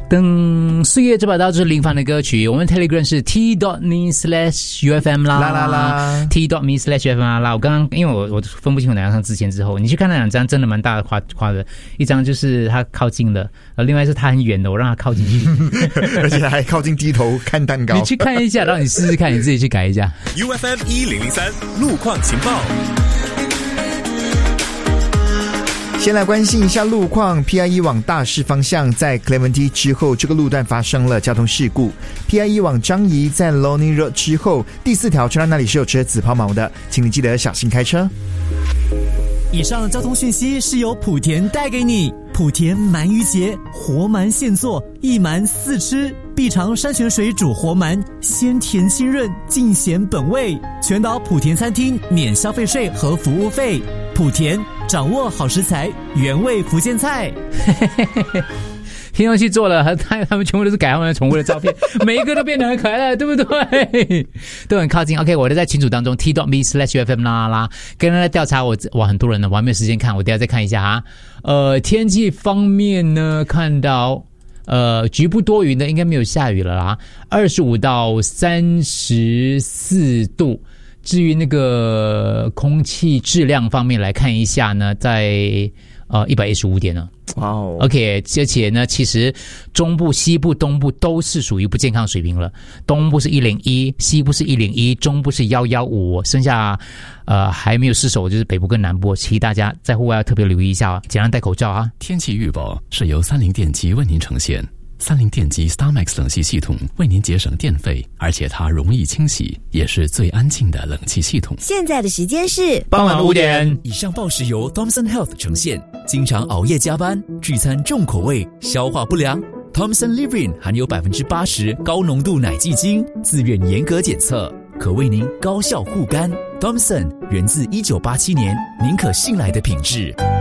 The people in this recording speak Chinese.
等岁月这把刀，就是林凡的歌曲。我们 Telegram 是 t.me/ufm 啦啦啦啦 t.me/ufm 啦啦。我刚刚因为我分不清楚哪张上之前之后，你去看那两张真的蛮大的夸的，一张就是他靠近的，另外是他很远的，我让他靠近去， 而且还靠近低头看蛋糕。 你去看一下，然后你试试看，你自己去改一下。 UFM 1003路况情报。 先来关心一下路况 ，PIE 往大市方向在 Clementi 之后，这个路段发生了交通事故。PIE 往樟宜在 Lonely Road 之后，第4条车站那里是有车子抛锚的，请你记得小心开车。 以上交通讯息是由莆田带给你。莆田鳗鱼节，活鳗现做，一鳗4吃，必尝山泉水煮活鳗，鲜甜清润，尽显本味。全岛莆田餐厅免消费税和服务费。莆田掌握好食材，原味福建菜。 听上去做了，他们全部都是改他们的宠物的照片，每一个都变得很可爱了，对不对？都很靠近。OK， 我都在群组当中 t.me/ufm 啦啦啦，跟大家调查哇，很多人呢，我还没有时间看，我等一下再看一下哈。天气方面呢，看到局部多云的，应该没有下雨了啦，25到34度。至于那个空气质量方面来看一下呢，在115点呢。 哇哦 ，OK， 而且呢，其实中部、西部、东部都是属于不健康水平了。东部是101，西部是101，中部是115，剩下还没有失手就是北部跟南部，其实大家在户外要特别留意一下啊，尽量戴口罩啊。 天气预报是由30电机为您呈现。30电机 StarMax 冷气系统为您节省电费，而且它容易清洗，也是最安静的冷气系统。 现在的时间是傍晚5点。 以上报时由 Thomson Health 呈现。经常熬夜加班，聚餐重口味，消化不良。Thomson Livrin 含有80%高浓度奶蓟精，自愿严格检测，可为您高效护肝。Thomson 源自1987年，您可信赖的品质。